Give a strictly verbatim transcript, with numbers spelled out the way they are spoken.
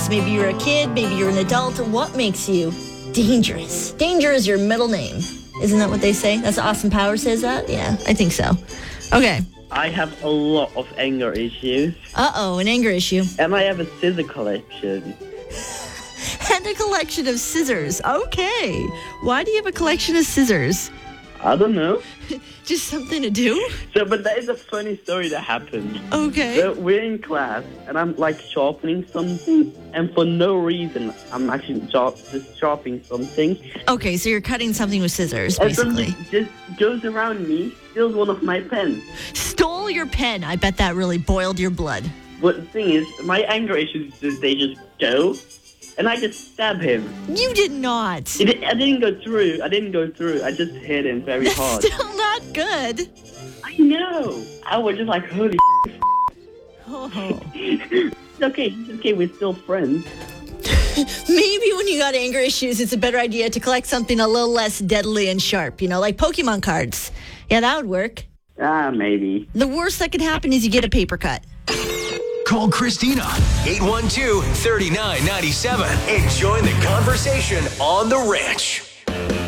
Maybe you're a kid, maybe you're an adult. What makes you dangerous? Danger is your middle name. Isn't that what they say? That's Austin Powers says that? Yeah, I think so. Okay. I have a lot of anger issues. Uh-oh, an anger issue. And I have a scissor collection. And a collection of scissors. Okay. Why do you have a collection of scissors? I don't know. Just something to do? So, but that is a funny story that happened. Okay. So we're in class, and I'm like sharpening something, and for no reason, I'm actually sharp, just sharpening something. Okay, so you're cutting something with scissors, And basically. something just goes around me, steals one of my pens. Stole your pen. I bet that really boiled your blood. But the thing is, my anger issues is just, they just go, and I just stab him. You did not. It, I didn't go through. I didn't go through. I just hit him very That's hard. still not good. I know. I was just like, holy Oh. It's okay. It's okay. We're still friends. Maybe when you got anger issues, it's a better idea to collect something a little less deadly and sharp, you know, like Pokemon cards. Yeah, that would work. Ah, maybe. The worst that could happen is you get a paper cut. Call Christina, eight one two, three nine nine seven, and join the conversation on The Ranch.